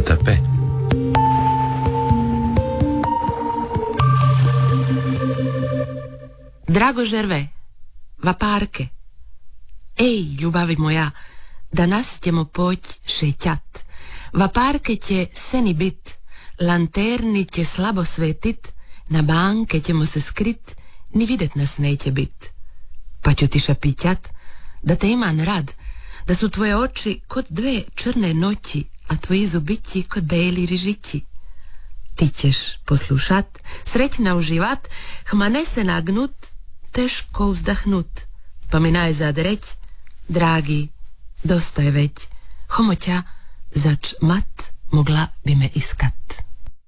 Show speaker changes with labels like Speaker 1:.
Speaker 1: trpe.
Speaker 2: Drago žerve, vaparke. Ej, ljubavi moja, danas ćemo poć šećat. Vaparke će seni bit, lanterni će slabo svetit, na banke ćemo se skrit, ni videt nas neće bit. Pa ću ti šapićat, da te iman rad, da su tvoje oči kod dve črne noći, a tvoji zubići kod beli rižići. Ti ćeš poslušat, srećna uživat, hmane se nagnut, teško uzdahnut, pa mi najzad reć, dragi, dosta je već, homoća, zač mat mogla bi me iskat.